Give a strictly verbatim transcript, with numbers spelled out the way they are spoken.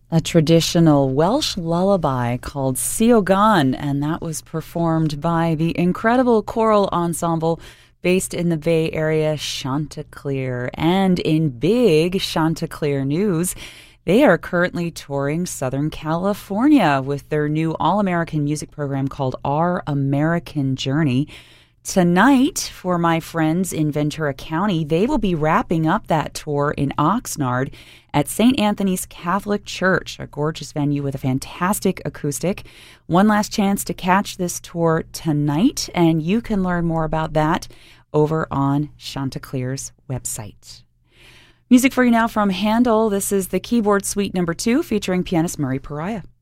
a traditional Welsh lullaby called Siogan, and that was performed by the incredible choral ensemble based in the Bay Area, Chanticleer. And in big Chanticleer news, they are currently touring Southern California with their new all-American music program called Our American Journey. Tonight, for my friends in Ventura County, they will be wrapping up that tour in Oxnard at Saint Anthony's Catholic Church, a gorgeous venue with a fantastic acoustic. One last chance to catch this tour tonight, and you can learn more about that over on Chanticleer's website. Music for you now from Handel. This is the Keyboard Suite number two featuring pianist Murray Pariah.